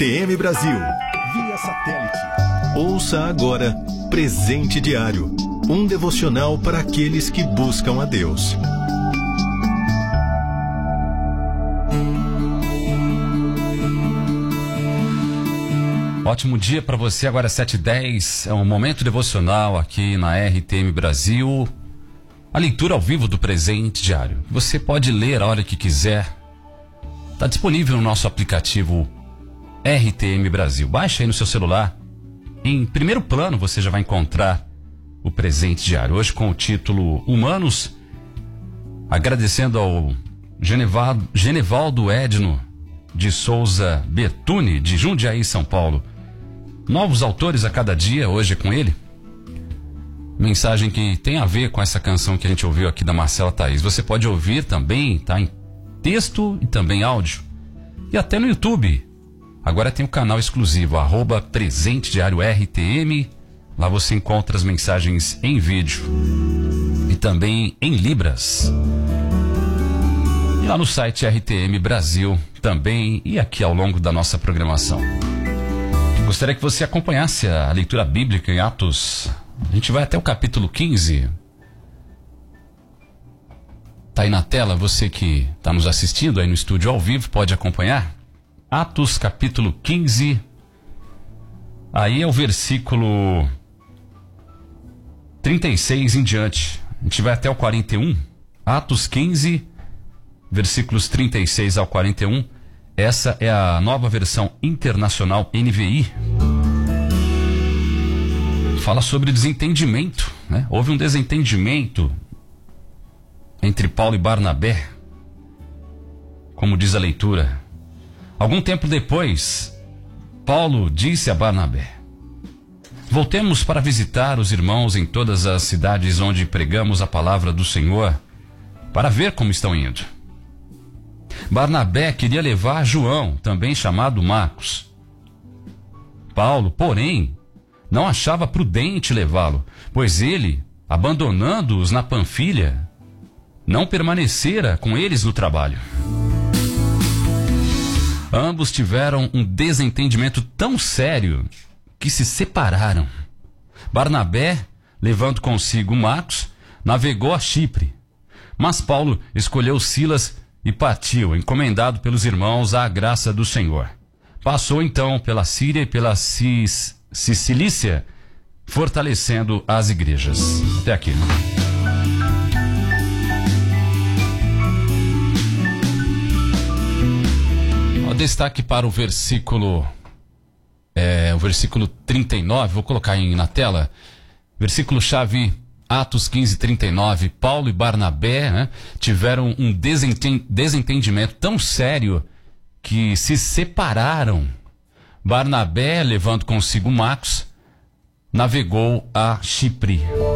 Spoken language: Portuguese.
RTM Brasil, via satélite. Ouça agora Presente Diário, um devocional para aqueles que buscam a Deus. Ótimo dia para você, agora 7h10, é um momento devocional aqui na RTM Brasil. A leitura ao vivo do Presente Diário. Você pode ler a hora que quiser. Está disponível no nosso aplicativo RTM Brasil. Baixa aí no seu celular. Em primeiro plano você já vai encontrar o Presente Diário. Hoje com o título Humanos, agradecendo ao Genevaldo Edno de Souza Bertuni, de Jundiaí, São Paulo. Novos autores a cada dia, hoje é com ele. Mensagem que tem a ver com essa canção que a gente ouviu aqui da Marcela Thaís. Você pode ouvir também, tá? Em texto e também áudio. E até no YouTube. Agora tem o canal exclusivo, @Presente Diário RTM. Lá você encontra as mensagens em vídeo. E também em Libras. E lá no site RTM Brasil também. E aqui ao longo da nossa programação. Gostaria que você acompanhasse a leitura bíblica em Atos. A gente vai até o capítulo 15. Tá aí na tela, você que está nos assistindo aí no estúdio ao vivo, pode acompanhar. Atos capítulo 15. Aí é o versículo 36 em diante. A gente vai até o 41. Atos 15, versículos 36 ao 41. Essa é a nova versão internacional NVI. Fala sobre desentendimento, né? Houve um desentendimento entre Paulo e Barnabé, como diz a leitura. Algum tempo depois, Paulo disse a Barnabé: voltemos para visitar os irmãos em todas as cidades onde pregamos a palavra do Senhor, para ver como estão indo. Barnabé queria levar João, também chamado Marcos. Paulo, porém, não achava prudente levá-lo, pois ele, abandonando-os na Panfilha, não permanecera com eles no trabalho. Ambos tiveram um desentendimento tão sério que se separaram. Barnabé, levando consigo Marcos, navegou a Chipre, mas Paulo escolheu Silas e partiu, encomendado pelos irmãos à graça do Senhor. Passou então pela Síria e pela Cilícia, fortalecendo as igrejas. Até aqui. O destaque para o versículo 39, vou colocar aí na tela. Versículo-chave, Atos 15, 39. Paulo e Barnabé, né, tiveram um desentendimento tão sério que se separaram. Barnabé, levando consigo Marcos, navegou a Chipre.